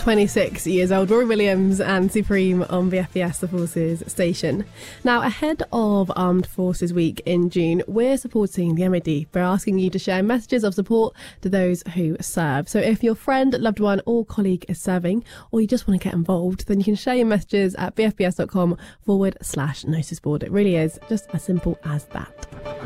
26 years old. Rory Williams and Supreme on BFBS, the Forces station. Now, ahead of Armed Forces Week in June, we're supporting the MOD. We're asking you to share messages of support to those who serve. So if your friend, loved one or colleague is serving, or you just want to get involved, then you can share your messages at bfbs.com/noticeboard. It really is just as simple as that.